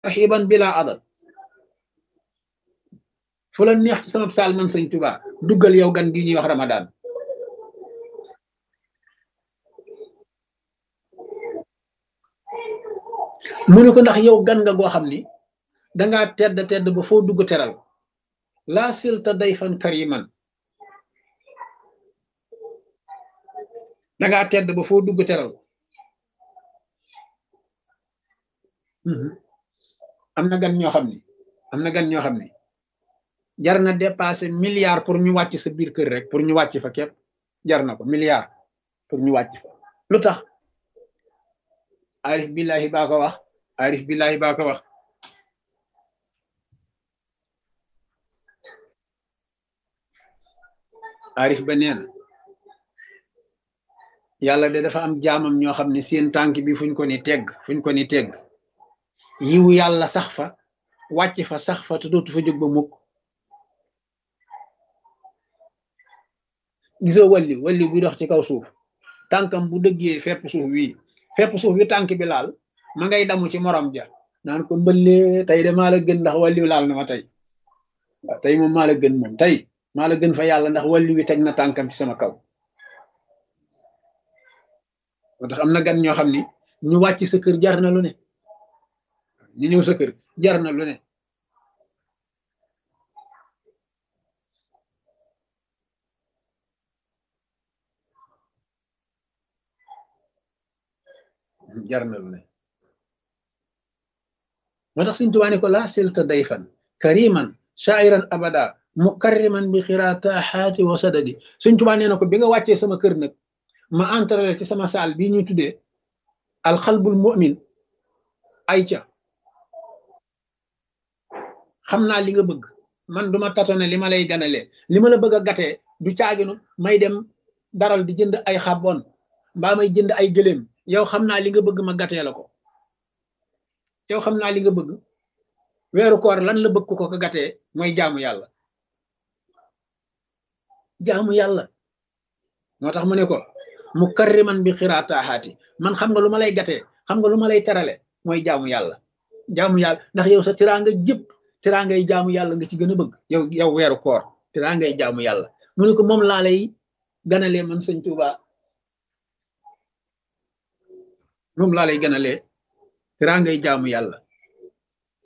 raxiban bila adad fu la neex ci sama saal man sëñ Tuubaa duggal yow gan gi ñuy wax Ramadan mu ne ko ndax yow gan nga goo xam ni dangaa tedd ba foo dugg teral laa silta dayfan kariman dangaa tedd ba foo dugg teral am na gan ñoo xam ni am na gan ñoo xam ni jar na dépassé milliard pour ñu wàcc sa biir kër rek pour ñu wàcc fa képp jar na ko milliard pour ñu wàcc fa lu tax arif billahi baa ko wax arif billahi baa ko wax arif ba nee na yàlla de dafa am jaamam ñoo xam ne seen tànk bi fuñ ko ni tegg yiwu yàlla sax fa wàcc fa sax fa te dootu fa jóg ba mukk gisoo walli buy dox ci kaw suuf tànkam bu dëggee fepp suuf wi tànk bi laal ma ngay damu ci morom ja naan ko mbëllee tey de maa la gën ndax walli laal na ma tey waaw tey moom maa la gën moom tey maa la gën fa yàlla ndax walli wi teg na tànkam ci sama kaw moo tax am na gan ñoo xam ni ñu wàcc sa kër jar na lu ne ñu ñëw sa kër jar na lu ne jar na lu ne moo tax Sëñ Tuubaa ne ko laa silta dayfan kariman shairan abada mukarriman bi xiraataxaati wa sadadi Sëñ Tuubaa nee na ko bi nga wàccee sama kër nag ma entrale ci sama saal bii ñuy tuddee alxalbul mu'min ay ca xam naa li nga bëgg man duma tatone li ma lay ganalee li ma la bëgg a gatee du caaginu may dem daral di jënd ay xabon mbaa may jënd ay gëléem yow xam naa li nga bëgg ma gatee la ko yow xam naa li nga bëgg weeru koor lan la bëgg ko gatee mooy jaamu yàlla moo tax mu ne ko mukarriman bi xiraataaxaati man xam nga lu ma lay gatee xam nga lu ma lay terale mooy jaamu yàlla ndax yow sa tiraanga jëpp tiraangay jaamu yàlla nga ci gën a bëgg yow weeru koor tiraangay jaamu yàlla mu ne ko moom laa lay ganalee man sëñ Tuubaa moom laa lay ganalee tiraangay jaamu yàlla